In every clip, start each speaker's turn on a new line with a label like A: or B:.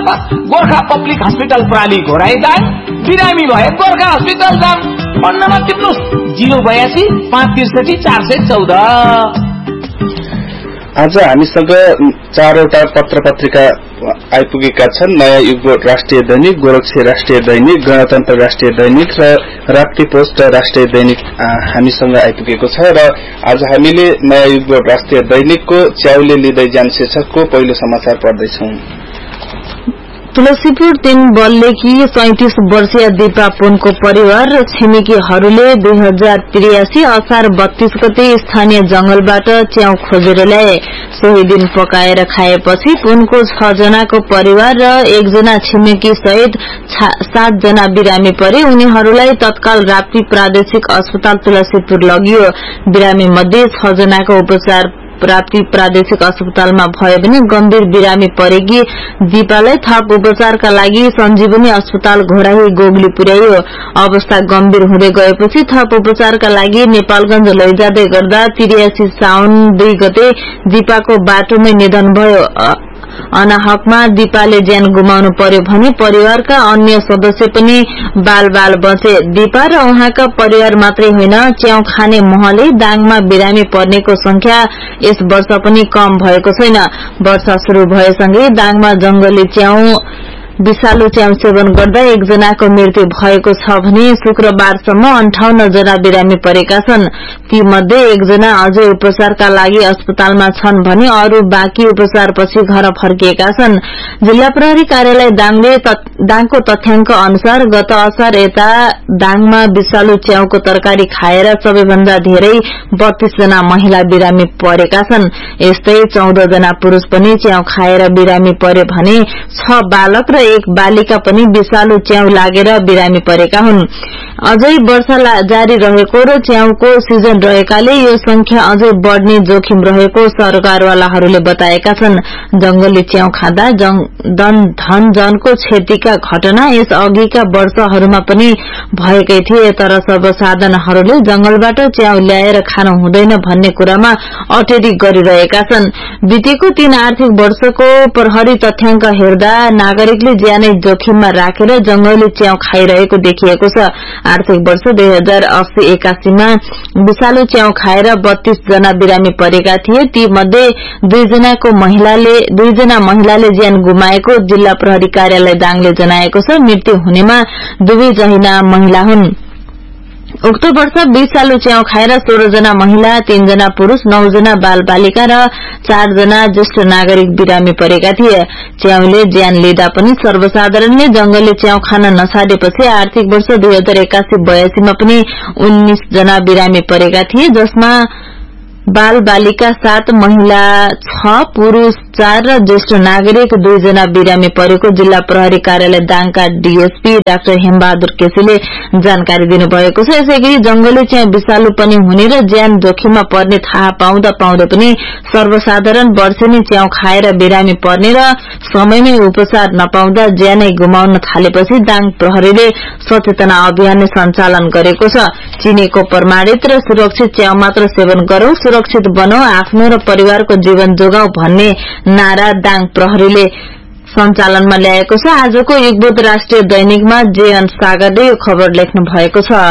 A: त Gorkha public hospital प्राली घोराइदाङ, बिरामी भए गोर्खा हस्पिटल जाम। Phone number टिप्नुस् 082 563 414।
B: आज हामीसँग 4वटा पत्र पत्रिका आइपुगेका छन्। नयाँ युग राष्ट्रिय दैनिक, गोरक्षी राष्ट्रिय दैनिक, गणतन्त्र राष्ट्रिय दैनिक र राप्ती पोस्ट राष्ट्रिय दैनिक हामीसँग आइपुगेको छ। र आज हामीले नयाँ युग राष्ट्रिय दैनिकको च्याउले लिँदै जान शीर्षकको पहिलो समाचार पढ्दैछौं।
C: तुलसीपुर 3 बल्लेकी 37 वर्षीय दीपा पुनको परिवार र छिमेकीहरूले 2083 असार 32 गते स्थानीय जंगलबाट च्याउ खोजेर ल्याए। सोही दिन पकाएर खाएपछि पुनको 6 जनाको परिवार र 1 जना छिमेकी सहित 7 जना बिरामी परे। उनीहरूलाई तत्काल राप्ती प्रादेशिक अस्पताल तुलसीपुर लगियो। बिरामी मध्ये 6 जनाको उपचार राप्ती प्रादेशिक अस्पतालमा भयो भने गम्भीर बिरामी परेकी दीपालाई थप उपचारका लागि सञ्जीवनी अस्पताल घोराही गोगली पुर्याइयो। अवस्था गम्भीर हुँदै गएपछि थप उपचारका लागि नेपालगंज लैजाँदै गर्दा 83 साउन 2 गते दीपाको बाटोमै निधन भयो। अनाहकमा दीपाले ज्यान गुमाउनु पर्यो भने परिवारका अन्य सदस्य पनि बाल बचे। दीपा र उहाँका परिवार मात्रै होइन, च्याउ खाने महले दाङमा बिरामी पर्नेको संख्या यस वर्ष पनि कम भएको छैन। वर्षा शुरू भएसँगै दाङमा जंगली च्याउ विषालु च्याउ सेवन गर्दा 1 जनाको मृत्यु भएको छ भने शुक्रबारसम्म 58 जना बिरामी परेका छन्। ती मध्ये 1 जना अझै उपचारका लागि अस्पतालमा छन् भने अरू बाँकी उपचारपछि घर फर्किएका छन्। जिल्ला प्रहरी कार्यालय दाङको तथ्याङ्क अनुसार गत असार यता दाङमा विषालु च्याउको तरकारी खाएर सबैभन्दा धेरै 32 जना महिला बिरामी परेका छन्। यस्तै 14 जना पुरूष पनि च्याउ खाएर बिरामी परे भने 6 बालक र 1 बालिका पनि विषालु च्याउ लागेर बिरामी परेका हुन्। अझै वर्षा जारी रहेको र च्याउको सिजन रहेकाले यो संख्या अझै बढ़ने जोखिम रहेको सरकारवालाहरूले बताएका छन्। जंगली च्याउ खाँदा धन जनको क्षतिका घटना यस अघिका वर्षहरूमा पनि भएकै थिए, तर सर्वसाधारणहरूले जंगलबाट च्याउ ल्याएर खानु हुँदैन भन्ने कुरामा अटेरी गरिरहेका छन्। बितेको 3 आर्थिक वर्षको प्रहरी तथ्याङ्क हेर्दा नागरिकले ज्यानै जोखिममा राखेर जंगली च्याउ खाइरहेको देखिएको छ। आर्थिक वर्ष 2080-81 मा विषालु च्याउ खाएर 32 जना बिरामी परेका थिए। ती मध्ये 2 जना महिलाले ज्यान गुमाएको जिल्ला प्रहरी कार्यालय दाङले जनाएको छ। मृत्यु हुनेमा 2 जना महिला हुन्। उक्त वर्ष विषालु च्याउ खाएर 16 जना महिला, 3 जना पुरूष, 9 जना बाल बालिका र 4 जना ज्येष्ठ नागरिक बिरामी परेका थिए। च्याउले ज्यान लिँदा पनि सर्वसाधारणले जंगली च्याउ खान नछाडेपछि आर्थिक वर्ष 2081-82 मा पनि 19 जना बिरामी परेका थिए, जसमा बाल बालिका 7, महिला 6, पुरूष 4 र ज्येष्ठ नागरिक 2 जना बिरामी परेको जिल्ला प्रहरी कार्यालय दाङका डीएसपी डाक्टर हेमबहादुर केसीले जानकारी दिनुभएको छ। यसैगरी जंगली च्याउ विषालु पनि हुने र ज्यान जोखिममा पर्ने थाहा पाउँदा पनि सर्वसाधारण वर्षेनी च्याउ खाएर बिरामी पर्ने र समयमै उपचार नपाउँदा ज्यानै गुमाउन थालेपछि दाङ प्रहरीले सचेतना अभियान सञ्चालन गरेको छ। चिनेको प्रमाणित र सुरक्षित च्याउ मात्र सेवन गरौं, सुरक्षित बनौं, आफ्नो र परिवारको जीवन जोगाऊ भन्ने नारा दाङ प्रहरीले सञ्चालनमा ल्याएको छ। आजको युगबोध राष्ट्रिय दैनिकमा जेएन सागरले यो खबर लेख्नु भएको छ।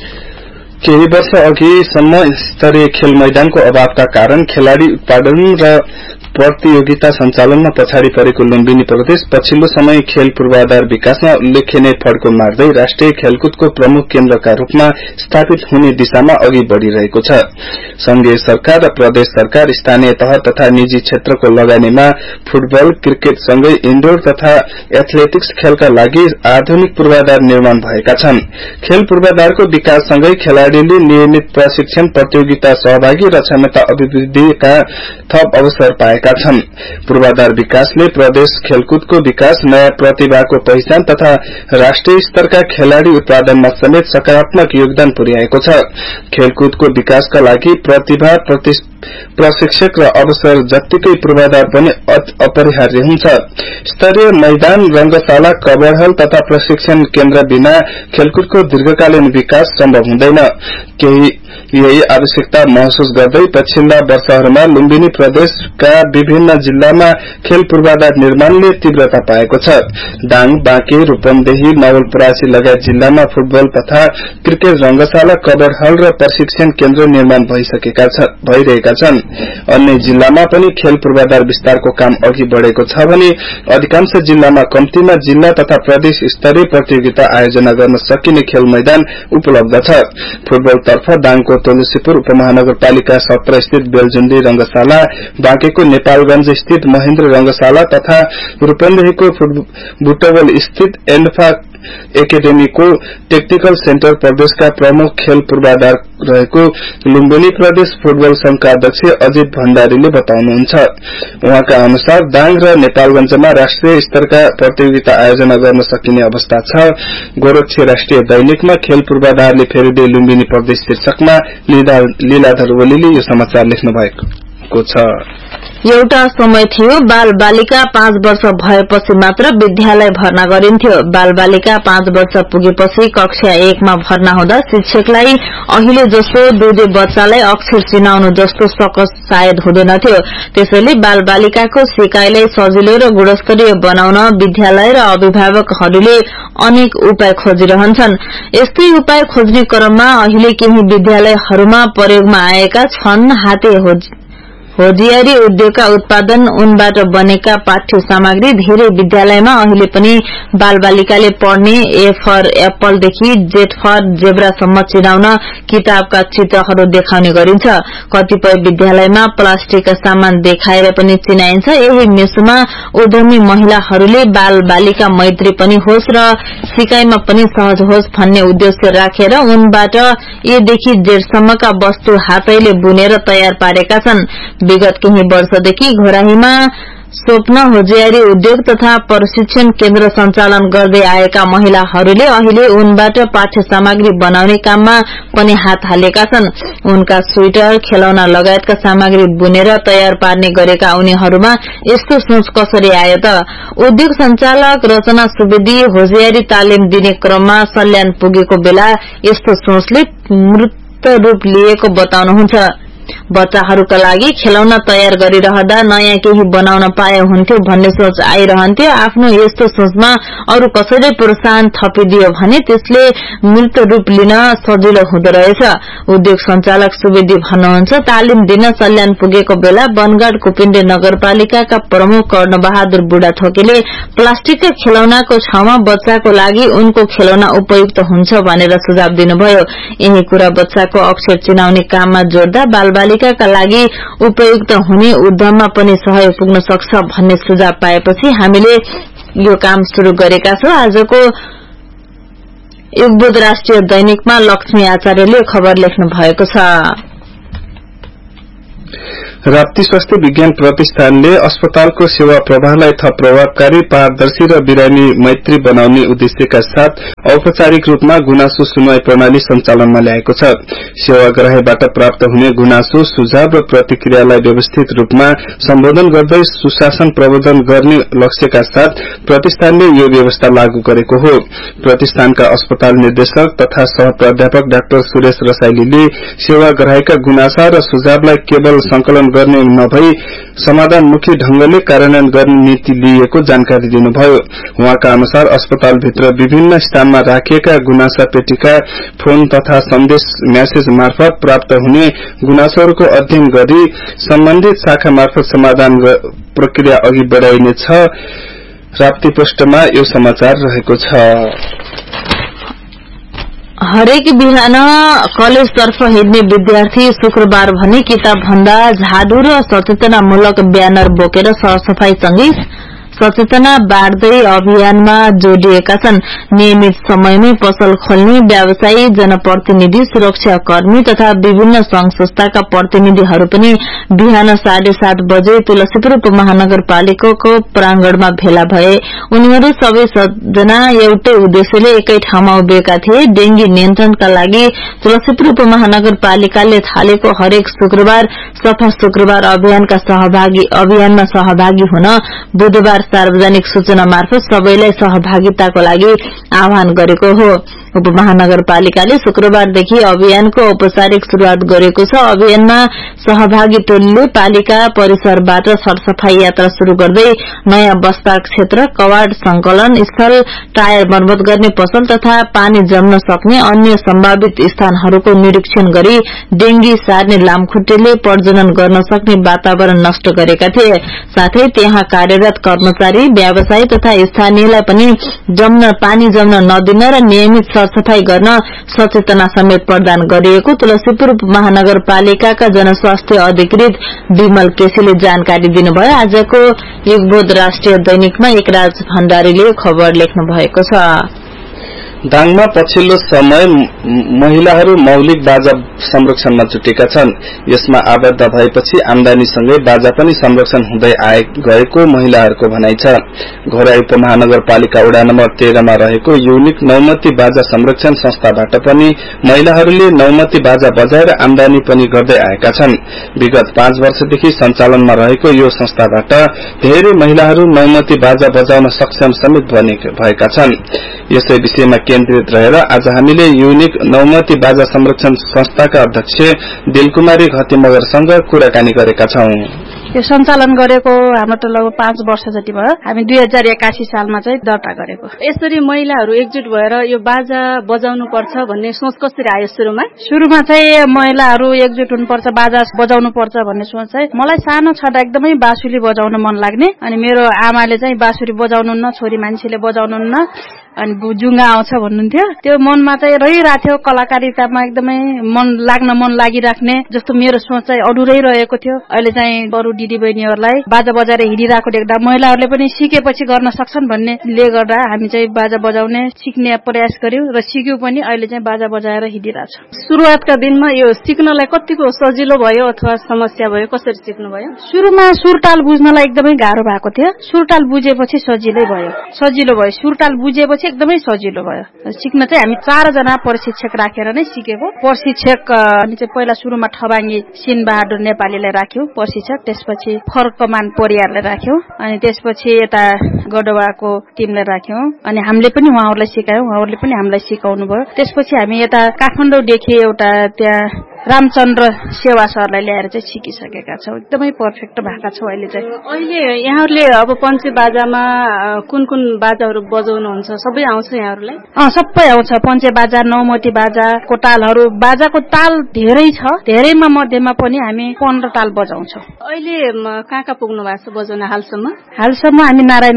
B: केही वर्ष अघिसम्म स्तरीय खेल मैदानको अभावका कारण खेलाड़ी उत्पादन र प्रतियोगिता सञ्चालनमा पछाडि परेको लुम्बिनी प्रदेश पछिल्लो समय खेल पूर्वाधार विकासमा उल्लेखनीय फड्को मार्दै राष्ट्रिय खेलकुदको प्रमुख केन्द्रका रूपमा स्थापित हुने दिशामा अघि बढ़िरहेको छ। संघीय सरकार र प्रदेश सरकार स्थानीय तह तथा निजी क्षेत्रको लगानीमा फुटबल, क्रिकेट सँगै इन्डोर तथा एथलेटिक्स खेलका लागि आधुनिक पूर्वाधार निर्माण भएका छन्। खेल पूर्वाधारको विकाससँगै खेलाड़ीले नियमित प्रशिक्षण, प्रतियोगिता सहभागी र क्षमता अभिवृद्धिका थप अवसर पाएका छन्। पूर्वाधार विकासले प्रदेश खेलकुदको विकास, नयाँ प्रतिभाको पहिचान तथा राष्ट्रिय स्तरका खेलाड़ी उत्पादनमा समेत सकारात्मक योगदान पुर्याएको छ। खेलकुदको विकासका लागि प्रतिभा, प्रशिक्षक र अवसर जत्तिकै पूर्वाधार पनि अपरिहार्य हुन्छ। स्तरीय मैदान, रंगशाला, कवर हल तथा प्रशिक्षण केन्द्र बिना खेलकुदको दीर्घकालीन विकास सम्भव हुँदैन। यही आवश्यकता महसुस गर्दै पछिल्ला वर्षहरूमा लुम्बिनी प्रदेशका विभिन्न जिल्लामा खेल पूर्वाधार निर्माणले तीव्रता पाएको छ। दाङ, बाँके, रूपन्देही, नवलपरासी लगायत जिल्लामा फुटबल तथा क्रिकेट रंगशाला, कबड हल र प्रशिक्षण केन्द्र निर्माण भइरहेका छन्। अन्य जिल्लामा पनि खेल पूर्वाधार विस्तारको काम अघि बढ़ेको छ भने अधिकांश जिल्लामा कम्तीमा जिल्ला तथा प्रदेश स्तरीय प्रतियोगिता आयोजना गर्न सकिने खेल मैदान उपलब्ध छ। फुटबलतर्फ दाङको तुलसीपुर उपमहानगरपालिका 17 स्थित बेलजुण्डी रंगशाला, बाँकेको नेपालगंज स्थित महेन्द्र रंगशाला तथा रूपन्देहीको बुटवल स्थित एन्डफा एकेडेमीको टेक्निकल सेन्टर प्रदेशका प्रमुख खेल पूर्वाधार रहेको लुम्बिनी प्रदेश फुटबल संघका अध्यक्ष अजित भण्डारीले बताउनुहुन्छ। उहाँका अनुसार दाङ र नेपालगंजमा राष्ट्रिय स्तरका प्रतियोगिता आयोजना गर्न सकिने अवस्था छ। गोरक्ष राष्ट्रिय दैनिकमा खेल पूर्वाधारले फेरिदे लुम्बिनी प्रदेश शीर्षकमा लीलाधर ओलीले यो समाचार लेख्नु भएको छ।
C: एउटा समय थियो बाल बालिका 5 वर्ष भएपछि मात्र विद्यालय भर्ना गरिन्थ्यो। बाल बालिका 5 वर्ष पुगेपछि कक्षा 1 मा भर्ना हुँदा शिक्षकलाई अहिले जस्तो दुधे बच्चालाई अक्षर चिनाउनु जस्तो सकस सायद हुँदैनथ्यो। त्यसैले बाल बालिकाको सिकाइलाई सजिलो र गुणस्तरीय बनाउन विद्यालय र अभिभावकहरूले अनेक उपाय खोजिरहन्छन्। यस्तै उपाय खोज्ने क्रममा अहिले केही विद्यालयहरूमा प्रयोगमा आएका छन् हाते होजियारी उद्योगका उत्पादन, उनबाट बनेका पाठ्य सामग्री। धेरै विद्यालयमा अहिले पनि बालबालिकाले पढ्ने ए फर एप्पलदेखि जेड फर जेब्रासम्म चिनाउन किताबका चित्रहरू देखाउने गरिन्छ। कतिपय विद्यालयमा प्लास्टिकका सामान देखाएर पनि चिनाइन्छ। यही मेसोमा उद्यमी महिलाहरूले बाल बालिका मैत्री पनि होस् र सिकाइमा पनि सहज होस् भन्ने उद्देश्य राखेर उनबाट एदेखि जेडसम्मका वस्तु हातैले बुनेर तयार पारेका छन्। विगत केही वर्षदेखि घोराहीमा स्वप्न होजियारी उद्योग तथा प्रशिक्षण केन्द्र सञ्चालन गर्दै आएका महिलाहरूले अहिले उनबाट पाठ्य सामग्री बनाउने काममा पनि हात हालेका छन्। उनका स्वेटर, खेलौना लगायतका सामग्री बुनेर तयार पार्ने गरेका उनीहरूमा यस्तो सोच कसरी आयो त? उद्योग संचालक रचना सुवेदी होजियारी तालिम दिने क्रममा सल्यान पुगेको बेला यस्तो सोचले मूर्त रूप लिएको बताउनुहुन्छ। बच्चाहरूका लागि खेलौना तयार गरिरहँदा नयाँ केही बनाउन पाए हुन्थ्यो भन्ने सोच आइरहन्थ्यो। आफ्नो यस्तो सोचमा अरू कसैले प्रोत्साहन थपिदियो भने त्यसले मूर्त रूप लिन सजिलो हुँदो रहेछ। उद्योग संचालक सुवेदी भन्नुहुन्छ, तालिम दिन सल्यान पुगेको बेला बनगाड कुपिण्डे नगरपालिकाका प्रमुख कर्णबहादुर बुढाथोकीले प्लास्टिकका खेलौनाको ठाउँमा बच्चाको लागि उनको खेलौना उपयुक्त हुन्छ भनेर सुझाव दिनुभयो। यही कुरा बच्चाको अक्षर चिनाउने काममा जोड्दा बालबालिकाका लागि उपयुक्त हुने उद्यममा पनि सहयोग पुग्न सक्छ भन्ने सुझाव पाएपछि हामीले यो काम शुरू गरेका छौं। आजको युगबोध राष्ट्रिय दैनिकमा लक्ष्मी आचार्यले खबर लेख्नु भएको छ।
B: राप्ती स्वास्थ्य विज्ञान प्रतिष्ठानले अस्पतालको सेवा प्रवाहलाई थप प्रभावकारी, पारदर्शी र बिरामी मैत्री बनाउने उद्देश्यका साथ औपचारिक रूपमा गुनासो सुनवाई प्रणाली सञ्चालनमा ल्याएको छ। सेवाग्राहीबाट प्राप्त हुने गुनासो, सुझाव र प्रतिक्रियालाई व्यवस्थित रूपमा सम्बोधन गर्दै सुशासन प्रवर्धन गर्ने लक्ष्यका साथ प्रतिष्ठानले यो व्यवस्था लागू गरेको हो। प्रतिष्ठानका अस्पताल निर्देशक तथा सह प्राध्यापक डाक्टर सुरेश रसाइलीले सेवाग्राहीका गुनासा र सुझावलाई केवल संकलन गर्ने नभई समाधानमुखी ढंगले कार्यान्वयन गर्ने नीति लिएको जानकारी दिनुभयो। उहाँका अनुसार अस्पतालभित्र विभिन्न स्थानमा राखिएका गुनासा पेटिका फोन तथा सन्देश म्यासेज मार्फत प्राप्त हुने गुनासोहरूको अध्ययन गरी सम्बन्धित शाखा मार्फत समाधान प्रक्रिया अघि बढ़ाइनेछ। राप्ती पृष्ठमा यो समाचार रहेको छ।
C: हरेक बिहान कलेजतर्फ हिँड्ने विद्यार्थी शुक्रबार भने किताब भन्दा झाडु र सचेतनामूलक ब्यानर बोकेर सरसफाईसँगै सचेतना बाँड्दै अभियानमा जोडिएका छन्। नियमित समयमै पसल खोल्ने व्यवसायी, जनप्रतिनिधि, सुरक्षाकर्मी तथा विभिन्न संघ संस्थाका प्रतिनिधिहरू पनि बिहान 7:30 बजे तुलसीपुर उपमहानगरपालिकाको प्रांगणमा भेला भए। उनीहरू सबै जना एउटै उद्देश्यले एकै ठाउँमा उभिएका थिए। डेंगी नियन्त्रणका लागि तुलसीपुर उपमहानगरपालिकाले थालेको हरेक शुक्रबार सफा शुक्रबार अभियानमा सहभागी हुन बुधबार सार्वजनिक सूचना मार्फत सबैलाई सहभागिताको लागि आह्वान गरेको हो। उपमहानगरपालिकाले शुक्रबारदेखि अभियानको औपचारिक शुरूआत गरेको छ। अभियानमा सहभागी टोलीले पालिका परिसरबाट सरसफाई यात्रा शुरू गर्दै नयाँ बस्ता क्षेत्र, कवाड संकलन स्थल, टायर मर्मत गर्ने पसल तथा पानी जम्न सक्ने अन्य सम्भावित स्थानहरूको निरीक्षण गरी डेंगी सार्ने लामखुट्टेले प्रजनन गर्न सक्ने वातावरण नष्ट गरेका थिए। साथै त्यहाँ कार्यरत कर्मचारी, व्यवसायी तथा स्थानीयलाई पनि पानी जम्न नदिन र नियमित सरसफाई गर्न सचेतना समेत प्रदान गरिएको तुलसीपुर महानगरपालिकाका जनस्वास्थ्य अधिकृत विमल केसीले जानकारी दिनुभयो। आजको युगबोध राष्ट्रिय दैनिकमा एकराज भण्डारीले खबर लेख्नु भएको छ।
B: दाङमा पछिल्लो समय महिलाहरू मौलिक बाजा संरक्षणमा जुटेका छन्। यसमा आबद्ध भएपछि आमदानीसँगै बाजा पनि संरक्षण हुँदै गएको महिलाहरूको भनाइ छ। घोराई उपमहानगरपालिका वडा नम्बर 13 मा रहेको युनिक नौमती बाजा संरक्षण संस्थाबाट पनि महिलाहरूले नौमती बाजा बजाएर आमदानी पनि गर्दै आएका छन्। विगत 5 वर्षदेखि सञ्चालनमा रहेको यो संस्थाबाट धेरै महिलाहरू नौमती बाजा बजाउन सक्षम समेत भएका छन्। यसै विषयमा केन्द्रित रहेर आज हामीले युनिक नौमती बाजा संरक्षण संस्थाका अध्यक्ष दिलकुमारी घतिमगरसँग कुराकानी गरेका छौं।
D: यो सञ्चालन गरेको हाम्रो त लगभग 5 वर्ष जति भयो। हामी 2081 सालमा चाहिँ दर्ता गरेको। यसरी महिलाहरू एकजुट भएर यो बाजा बजाउनु पर्छ भन्ने सोच कसरी आयो सुरुमा चाहिँ महिलाहरू एकजुट हुनुपर्छ, बाजा बजाउनु पर्छ भन्ने सोच चाहिँ मलाई सानो छँदा एकदमै बाँसुरी बजाउन मन लाग्ने। अनि मेरो आमाले चाहिँ बाँसुरी बजाउनुहुन्न, छोरी मान्छेले बजाउनुहुन्न अनि जुङ्गा आउँछ भन्नुहुन्थ्यो। त्यो मनमा चाहिँ रहिरहेथ्यो। कलाकारितामा एकदमै मन लागिराख्ने जस्तो मेरो सोच चाहिँ अधुरै रहेको थियो। अहिले चाहिँ बरु दिदीबहिनीहरूलाई बाजा बजाएर हिँडिरहेको देख्दा महिलाहरूले पनि सिकेपछि गर्न सक्छन् भन्नेले गर्दा हामी चाहिँ बाजा बजाउने सिक्ने प्रयास गर्यौं र सिक्यौं पनि। अहिले चाहिँ बाजा बजाएर हिँडिरहेछ। सुरुवातका दिनमा यो सिक्नलाई कतिको सजिलो भयो अथवा समस्या भयो, कसरी सिक्नु भयो? सुरुमा सुरताल बुझ्नलाई एकदमै गाह्रो भएको थियो। सुरताल बुझेपछि सजिलो भयो। सुरताल बुझेपछि एकदमै सजिलो भयो। सिक्न चाहिँ हामी 4 जना प्रशिक्षक राखेर नै सिकेको। प्रशिक्षक अनि चाहिँ पहिला सुरुमा ठबाङ्गी सिनबहादुर नेपालीलाई राख्यौं प्रशिक्षक, त्यसपछि फरकमान परियारलाई राख्यौं, अनि त्यसपछि यता गडवाको टिमलाई राख्यौं, अनि हामीले पनि उहाँहरूलाई सिकायौं, उहाँहरूले पनि हामीलाई सिकाउनु भयो। त्यसपछि हामी यता काठमाडौँदेखि एउटा त्यहाँ रामचन्द्र सेवा सरलाई ल्याएर चाहिँ सिकिसकेका छौं। एकदमै पर्फेक्ट भएका छौं अहिले चाहिँ। अहिले यहाँहरूले अब पञ्चे बाजामा कुन बाजाहरू बजाउनुहुन्छ? सबै आउँछ यहाँहरूलाई? सबै आउँछ। पञ्चे बाजा, नौमती बाजाको तालहरू, बाजाको ताल धेरै छ। धेरैमा मध्येमा पनि हामी 15 ताल बजाउँछौं। अहिले कहाँ पुग्नु भएको छ बजाउन हालसम्म? हामी नारायण